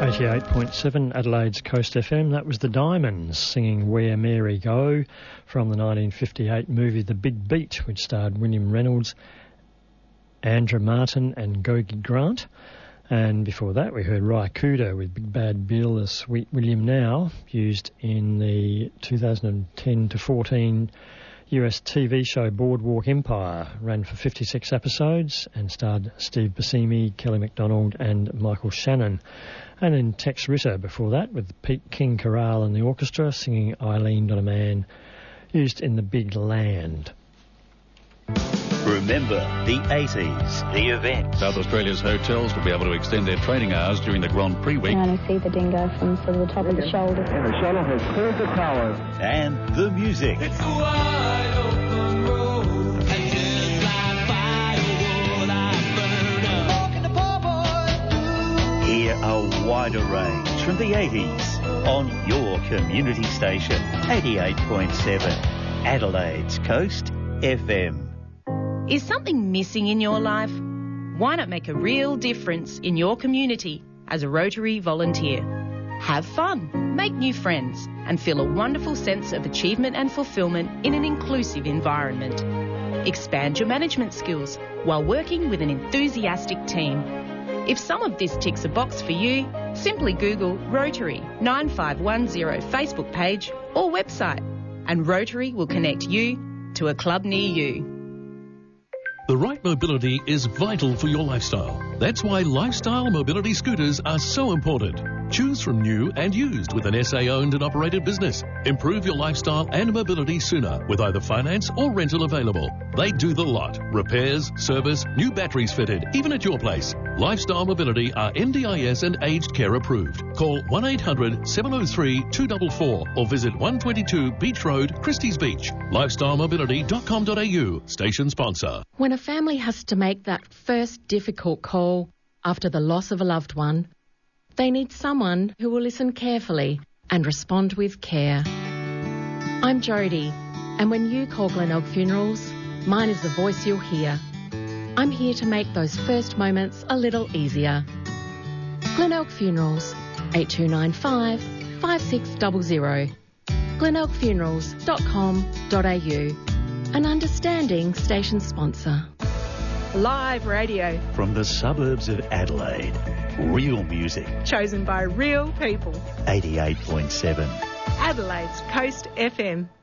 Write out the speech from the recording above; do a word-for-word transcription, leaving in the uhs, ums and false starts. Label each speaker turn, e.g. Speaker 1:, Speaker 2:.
Speaker 1: eighty-eight point seven Adelaide's Coast F M. That was the Diamonds singing Where Mary Go from the nineteen fifty-eight movie The Big Beat, which starred William Reynolds, Andrew Martin and Gogi Grant. And before that we heard Ry Cooder with Big Bad Bill, the Sweet William Now, used in the two thousand ten to fourteen U S T V show Boardwalk Empire. Ran for fifty-six episodes and starred Steve Buscemi, Kelly MacDonald and Michael Shannon. And then Tex Ritter before that with Pete King Chorale and the orchestra singing I Leaned on a Man, used in The Big Land.
Speaker 2: Remember the eighties, the event.
Speaker 3: South Australia's hotels will be able to extend their trading hours during the Grand Prix week.
Speaker 4: And I see the dingo from sort of the top of the shoulder.
Speaker 5: And the shuttle has cleared the tower.
Speaker 2: And the music.
Speaker 6: It's a wide open road. And just like firewood, I burn up.
Speaker 2: Hear a wider range from the eighties on your community station. eighty-eight point seven Adelaide's Coast F M.
Speaker 7: Is something missing in your life? Why not make a real difference in your community as a Rotary volunteer? Have fun, make new friends, and feel a wonderful sense of achievement and fulfilment in an inclusive environment. Expand your management skills while working with an enthusiastic team. If some of this ticks a box for you, simply Google Rotary nine five one zero Facebook page or website, and Rotary will connect you to a club near you.
Speaker 8: The right mobility is vital for your lifestyle. That's why lifestyle mobility scooters are so important. Choose from new and used with an S A-owned and operated business. Improve your lifestyle and mobility sooner with either finance or rental available. They do the lot. Repairs, service, new batteries fitted, even at your place. Lifestyle Mobility are N D I S and aged care approved. Call one eight hundred seven oh three two four four or visit one twenty-two Beach Road, Christie's Beach. lifestyle mobility dot com dot a u, station sponsor.
Speaker 9: When a family has to make that first difficult call after the loss of a loved one, they need someone who will listen carefully and respond with care. I'm Jodie, and when you call Glenelg Funerals, mine is the voice you'll hear. I'm here to make those first moments a little easier. Glenelg Funerals, eight two nine five, five six zero zero. glenelg funerals dot com dot a u. An understanding station sponsor.
Speaker 10: Live radio.
Speaker 2: From the suburbs of Adelaide. Real music.
Speaker 10: Chosen by real people.
Speaker 2: eighty-eight point seven
Speaker 10: Adelaide's Coast F M.